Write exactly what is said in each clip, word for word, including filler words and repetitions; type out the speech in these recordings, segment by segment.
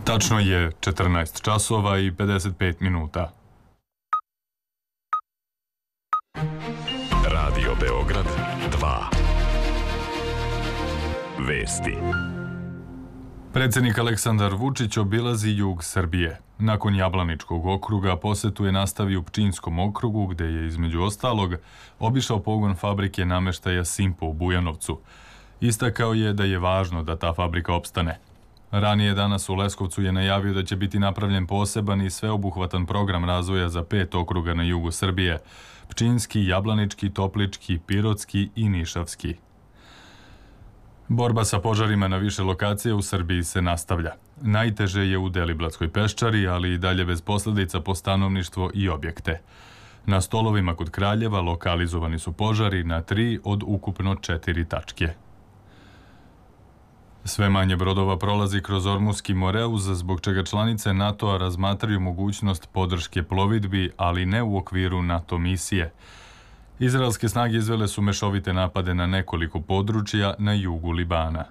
Tačno je četrnaest časova i pedeset pet minuta. Radio Beograd dva. Vesti. Predsjednik Aleksandar Vučić obilazi jug Srbije. Nakon Jablaničkog okruga posetu je nastavio u Pčinjskom okrugu, gde je između ostalog obišao pogon fabrike nameštaja Simpo u Bujanovcu. Istakao je da je važno da ta fabrika opstane. Ranije danas u Leskovcu je najavio da će biti napravljen poseban i sveobuhvatan program razvoja za pet okruga na jugu Srbije: Pčinjski, Jablanički, Toplički, Pirotski i Nišavski. Borba sa požarima na više lokacija u Srbiji se nastavlja. Najteže je u Deliblatskoj peščari, ali i dalje bez posledica po stanovništvo i objekte. Na Stolovima kod Kraljeva lokalizovani su požari na tri od ukupno četiri tačke. Sve manje brodova prolazi kroz Ormuski Moreuz, zbog čega članice NATO-a razmatraju mogućnost podrške plovidbi, ali ne u okviru NATO misije. Izraelske snage izvele su mešovite napade na nekoliko područja na jugu Libana.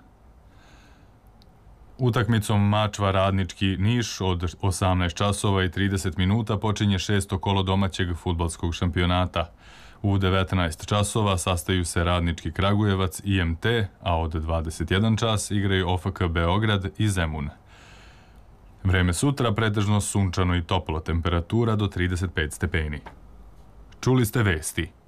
Utakmicom Mačva Radnički Niš od osamnaest časova i trideset minuta počinje šesto kolo domaćeg fudbalskog šampionata. U devetnaest časova sastaju se Radnički Kragujevac i M T, a od dvadeset jedan čas igraju O F K Beograd i Zemun. Vreme sutra pretežno sunčano i toplo, temperatura do trideset pet stepeni. Čuli ste vesti.